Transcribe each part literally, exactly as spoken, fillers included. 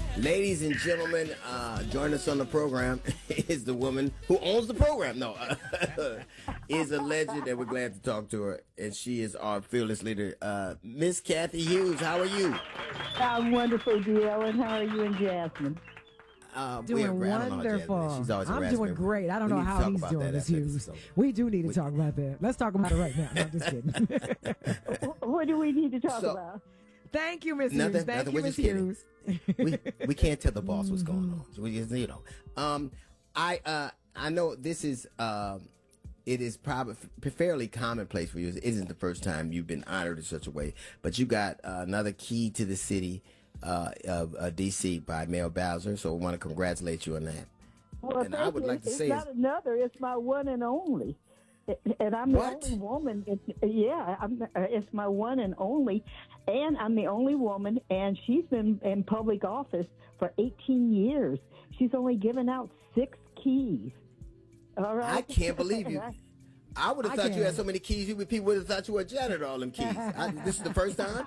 Ladies and gentlemen, uh, join us on the program is the woman who owns the program. No, uh, is a legend, and we're glad to talk to her. And she is our fearless leader, uh, Miss Cathy Hughes. How are you? I'm wonderful, D L, and how are you and Jasmine? Uh, doing wonderful. She's always I'm doing great. I don't we know how he's doing, Miss Hughes. We do need to we, talk about that. Let's talk about it right now. No, I'm just kidding. What do we need to talk so, about? Thank you, Miss Hughes. Thank nothing, you, Miss Hughes. we we can't tell the boss what's going on. So we just, you know, um, I uh I know this is um. It is probably fairly commonplace for you. It isn't the first time you've been honored in such a way, but you got uh, another key to the city uh, of uh, D C by Mayor Bowser. So I want to congratulate you on that. Well, and I would you. like to it's say, not is, another. It's my one and only, and I'm what? the only woman. It's, yeah, I'm, it's my one and only, and I'm the only woman. And she's been in public office for eighteen years. She's only given out six keys. All right. I can't believe you. I would have thought you had so many keys, you would, people would have thought you were a janitor, all them keys. I, this is the first time?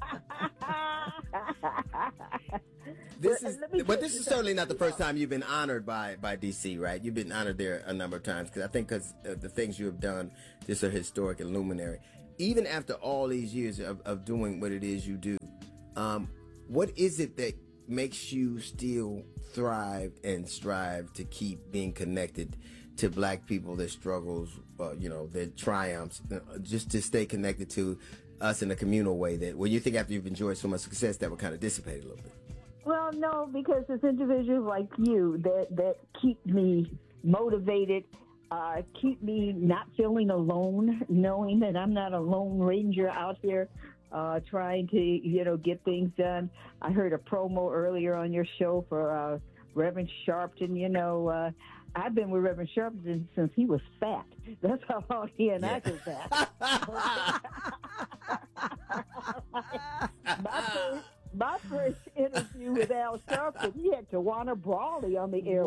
this is, but this is certainly not the first time you've been honored by, by D C, right? You've been honored there a number of times, because I think because the things you have done just are historic and luminary. Even after all these years of, of doing what it is you do, um, what is it that makes you still thrive and strive to keep being connected to black people, their struggles, uh, you know, their triumphs, uh, just to stay connected to us in a communal way that when you think after you've enjoyed so much success that will kind of dissipate a little bit? Well, no, because it's individuals like you that, that keep me motivated, uh, keep me not feeling alone, knowing that I'm not a lone ranger out here uh, trying to, you know, get things done. I heard a promo earlier on your show for uh, Reverend Sharpton. You know, uh, I've been with Reverend Sharpton since he was fat. That's how long he and yeah. I go back. my, first, my first interview with Al Sharpton, he had Tawana Brawley on the air.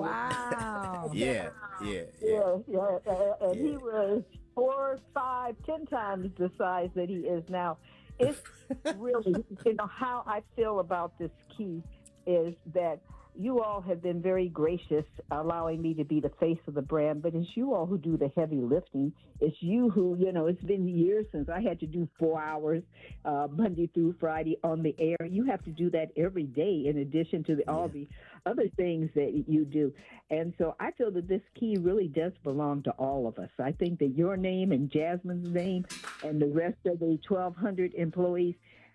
Wow. yeah, yeah, yeah. Yeah, yeah. Uh, and yeah. he was four, five, ten times the size that he is now. It's really, you know, how I feel about this key is that you all have been very gracious, allowing me to be the face of the brand, but it's you all who do the heavy lifting. It's you who, you know, it's been years since I had to do four hours, uh, Monday through Friday on the air. You have to do that every day in addition to the, yeah. all the other things that you do. And so I feel that this key really does belong to all of us. I think that your name and Jasmine's name and the rest of the twelve hundred employees,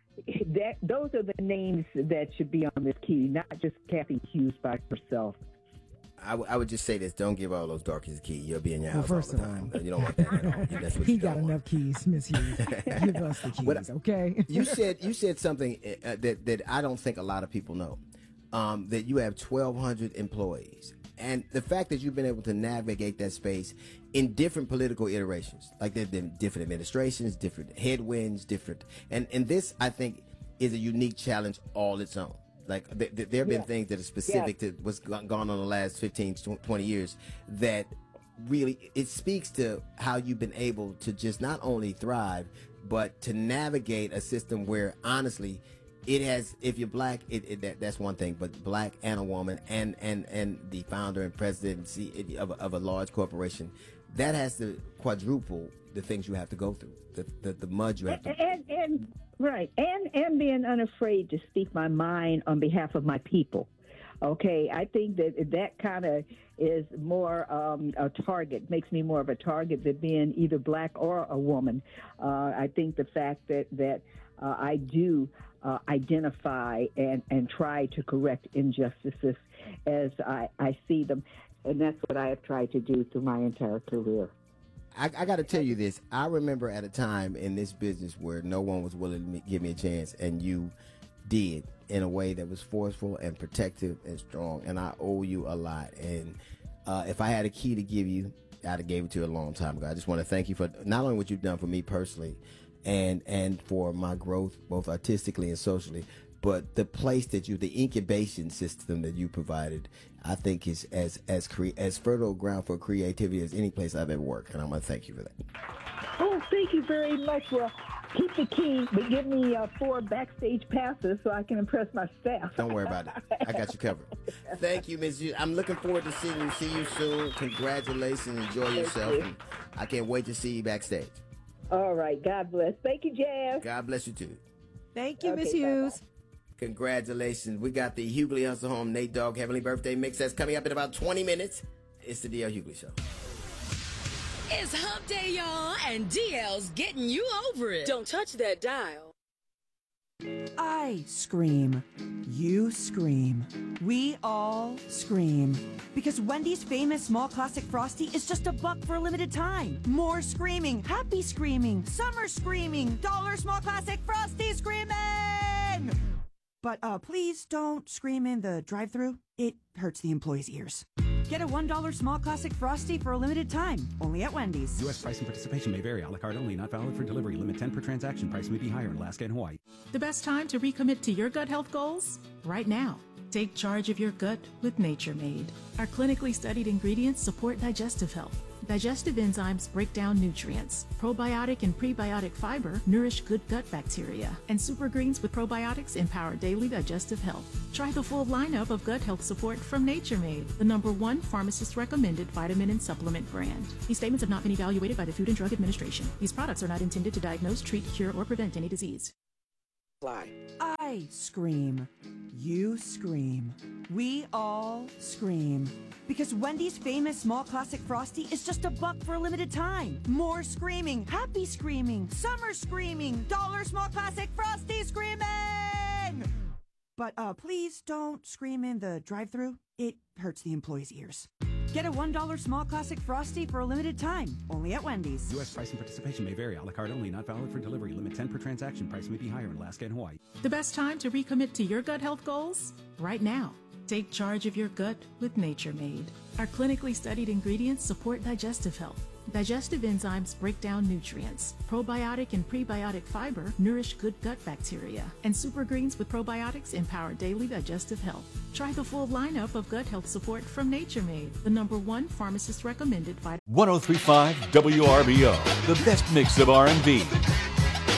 that those are the names that should be on this key, not just Cathy Hughes by herself. I, w- I would just say this: don't give all those darkies a key. You'll be in your house well, first all the of time. All. You don't want that at all. That's what he you got don't enough want. keys, Miss Hughes. Give us the keys, what, okay? you said you said something uh, that that I don't think a lot of people know. Um, that you have twelve hundred employees. And the fact that you've been able to navigate that space in different political iterations, like there have been different administrations, different headwinds, different, and, and this, I think, is a unique challenge all its own. Like th- th- there have been yeah. things that are specific yeah. to what's gone on in the last fifteen, twenty years that really, it speaks to how you've been able to just not only thrive, but to navigate a system where honestly, it has, if you're black, it, it that, that's one thing, but black and a woman and, and, and the founder and presidency of, of a large corporation, that has to quadruple the things you have to go through, the, the, the mud you have to. And, and, and right. And, and being unafraid to speak my mind on behalf of my people. Okay. I think that that kind of is more um, a target, makes me more of a target than being either black or a woman. Uh, I think the fact that, that uh, I do Uh, identify and, and try to correct injustices as I, I see them. And that's what I have tried to do through my entire career. I, I got to tell you this. I remember at a time in this business where no one was willing to give me a chance, and you did in a way that was forceful and protective and strong. And I owe you a lot. And uh, if I had a key to give you, I'd have gave it to you a long time ago. I just want to thank you for not only what you've done for me personally, and and for my growth, both artistically and socially, but the place that you, the incubation system that you provided, I think is as as cre- as fertile ground for creativity as any place I've ever worked, and I'm gonna thank you for that. Oh, thank you very much. Well, keep the key, but give me uh, four backstage passes so I can impress my staff. Don't worry about it. I got you covered. Thank you, Miz Hughes. I'm looking forward to seeing you. See you soon. Congratulations. Enjoy yourself. you. And I can't wait to see you backstage. All right. God bless. Thank you, Jazz. God bless you, too. Thank you, Okay, Miss bye-bye. Hughes. Congratulations. We got the Hughley Hustle Home Nate Dogg Heavenly Birthday Mix that's coming up in about twenty minutes. It's the D L Hughley Show. It's hump day, y'all, and D L's getting you over it. Don't touch that dial. I scream. You scream. We all scream. Because Wendy's famous small classic Frosty is just a buck for a limited time. More screaming, happy screaming, summer screaming, dollar small classic Frosty screaming! But uh, please don't scream in the drive-thru. It hurts the employees' ears. Get a one dollar small classic Frosty for a limited time, only at Wendy's. U S price and participation may vary. A la carte only, not valid for delivery. Limit ten per transaction. Price may be higher in Alaska and Hawaii. The best time to recommit to your gut health goals? Right now. Take charge of your gut with Nature Made. Our clinically studied ingredients support digestive health. Digestive enzymes break down nutrients. Probiotic and prebiotic fiber nourish good gut bacteria. And super greens with probiotics empower daily digestive health. Try the full lineup of gut health support from Nature Made, the number one pharmacist recommended vitamin and supplement brand. These statements have not been evaluated by the Food and Drug Administration. These products are not intended to diagnose, treat, cure, or prevent any disease. I scream. You scream. We all scream. Because Wendy's famous small classic Frosty is just a buck for a limited time. More screaming, happy screaming, summer screaming, dollar small classic Frosty screaming! But uh, please don't scream in the drive-thru. It hurts the employees' ears. Get a one dollar small classic Frosty for a limited time, only at Wendy's. U S price and participation may vary. A la carte only, not valid for delivery. Limit ten per transaction. Price may be higher in Alaska and Hawaii. The best time to recommit to your gut health goals? Right now. Take charge of your gut with Nature Made. Our clinically studied ingredients support digestive health. Digestive enzymes break down nutrients. Probiotic and prebiotic fiber nourish good gut bacteria. And super greens with probiotics empower daily digestive health. Try the full lineup of gut health support from Nature Made, the number one pharmacist recommended vitamin. one oh three point five W R B O, the best mix of R and B,